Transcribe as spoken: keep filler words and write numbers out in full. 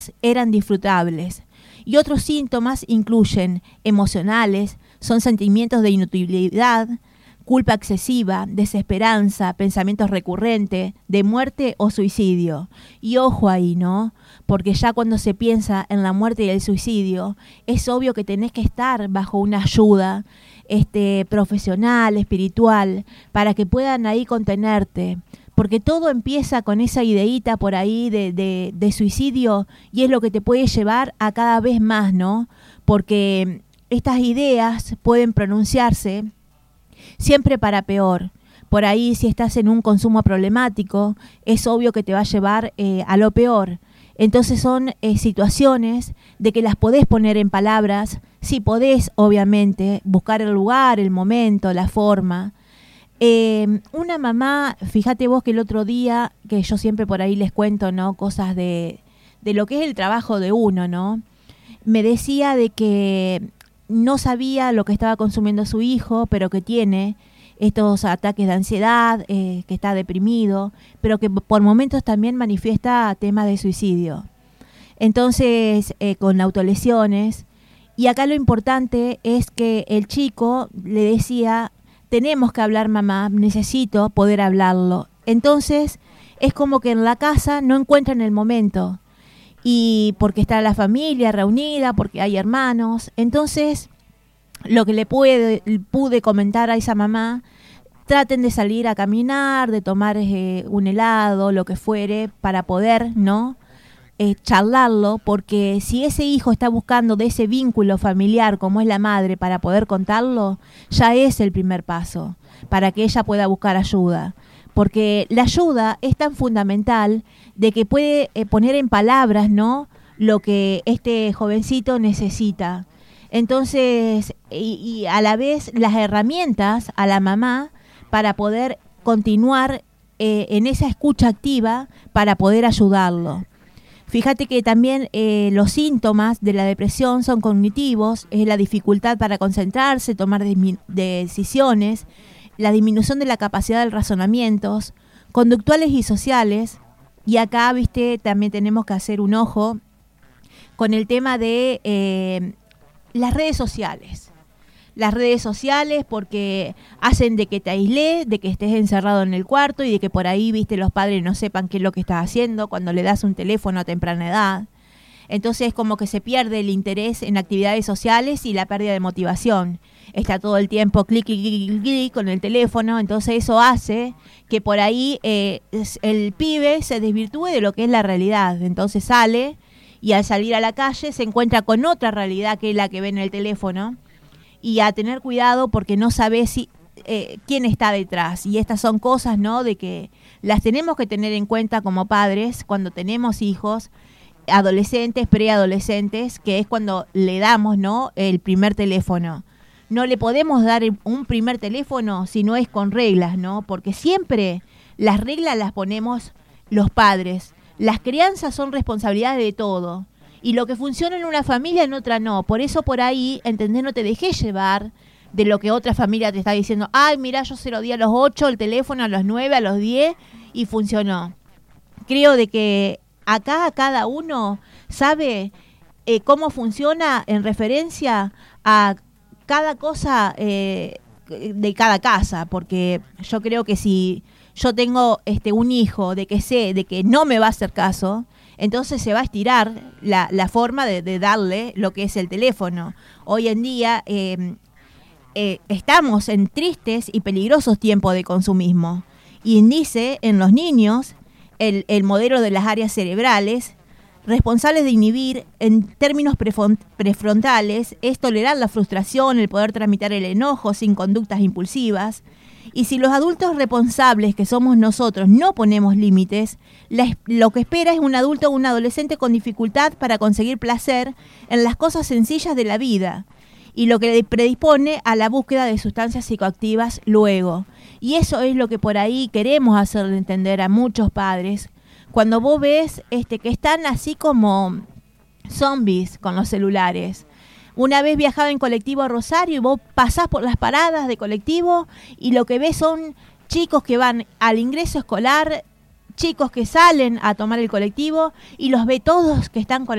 eran disfrutables. Y otros síntomas incluyen emocionales, son sentimientos de inutilidad, culpa excesiva, desesperanza, pensamientos recurrentes, de muerte o suicidio. Y ojo ahí, ¿no? Porque ya cuando se piensa en la muerte y el suicidio, es obvio que tenés que estar bajo una ayuda este, profesional, espiritual, para que puedan ahí contenerte. Porque todo empieza con esa ideíta por ahí de, de, de suicidio y es lo que te puede llevar a cada vez más, ¿no? Porque estas ideas pueden pronunciarse siempre para peor. Por ahí, si estás en un consumo problemático, es obvio que te va a llevar eh, a lo peor. Entonces son eh, situaciones de que las podés poner en palabras, si podés, obviamente, buscar el lugar, el momento, la forma. Eh, una mamá, fíjate vos que el otro día, que yo siempre por ahí les cuento, ¿no? Cosas de, de lo que es el trabajo de uno, ¿no? Me decía de que no sabía lo que estaba consumiendo su hijo, pero que tiene estos ataques de ansiedad, eh, que está deprimido, pero que por momentos también manifiesta temas de suicidio. Entonces, eh, con autolesiones. Y acá lo importante es que el chico le decía, tenemos que hablar, mamá, necesito poder hablarlo. Entonces, es como que en la casa no encuentran el momento. Y porque está la familia reunida, porque hay hermanos. Entonces, lo que le pude, pude comentar a esa mamá, traten de salir a caminar, de tomar eh, un helado, lo que fuere, para poder, ¿no? Eh, charlarlo, porque si ese hijo está buscando de ese vínculo familiar como es la madre para poder contarlo, ya es el primer paso para que ella pueda buscar ayuda, porque la ayuda es tan fundamental de que puede eh, poner en palabras, ¿no?, lo que este jovencito necesita. Entonces, y, y a la vez las herramientas a la mamá para poder continuar eh, en esa escucha activa para poder ayudarlo. Fíjate que también eh, los síntomas de la depresión son cognitivos, es la dificultad para concentrarse, tomar de- decisiones, la disminución de la capacidad del razonamiento, conductuales y sociales. Y acá, viste, también tenemos que hacer un ojo con el tema de eh, las redes sociales. Las redes sociales porque hacen de que te aísles, de que estés encerrado en el cuarto y de que por ahí, viste, los padres no sepan qué es lo que estás haciendo cuando le das un teléfono a temprana edad. Entonces como que se pierde el interés en actividades sociales y la pérdida de motivación. Está todo el tiempo clic, clic, clic, clic, clic con el teléfono, entonces eso hace que por ahí eh, el pibe se desvirtúe de lo que es la realidad. Entonces sale y al salir a la calle se encuentra con otra realidad que es la que ve en el teléfono. Y a tener cuidado porque no sabes si, eh, quién está detrás. Y estas son cosas, ¿no?, de que las tenemos que tener en cuenta como padres cuando tenemos hijos, adolescentes, preadolescentes, que es cuando le damos, ¿no?, el primer teléfono. No le podemos dar un primer teléfono si no es con reglas, ¿no? Porque siempre las reglas las ponemos los padres. Las crianzas son responsabilidad de todo. Y lo que funciona en una familia, en otra no. Por eso por ahí, ¿entendés? No te dejes llevar de lo que otra familia te está diciendo. Ay, mira, yo se lo di a los ocho, el teléfono a los nueve, a los diez y funcionó. Creo de que acá cada uno sabe eh, cómo funciona en referencia a cada cosa eh, de cada casa. Porque yo creo que si yo tengo este un hijo de que sé de que no me va a hacer caso, entonces se va a estirar la, la forma de, de darle lo que es el teléfono. Hoy en día eh, eh, estamos en tristes y peligrosos tiempos de consumismo. Y dice en los niños el, el modelo de las áreas cerebrales responsables de inhibir en términos prefron- prefrontales es tolerar la frustración, el poder tramitar el enojo sin conductas impulsivas. Y si los adultos responsables que somos nosotros no ponemos límites, la, lo que espera es un adulto o un adolescente con dificultad para conseguir placer en las cosas sencillas de la vida y lo que le predispone a la búsqueda de sustancias psicoactivas luego. Y eso es lo que por ahí queremos hacerle entender a muchos padres. Cuando vos ves este, que están así como zombies con los celulares. Una vez viajaba en colectivo a Rosario y vos pasás por las paradas de colectivo y lo que ves son chicos que van al ingreso escolar, chicos que salen a tomar el colectivo y los ve todos que están con